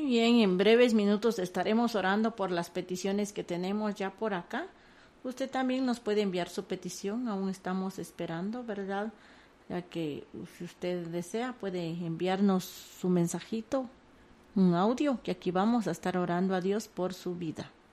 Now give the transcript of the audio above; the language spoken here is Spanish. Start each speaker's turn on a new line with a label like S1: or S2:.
S1: Muy bien, en breves minutos estaremos orando por las peticiones que tenemos ya por acá. Usted también nos puede enviar su petición, aún estamos esperando, ¿verdad? Ya que si usted desea puede enviarnos su mensajito, un audio, que aquí vamos a estar orando a Dios por su vida.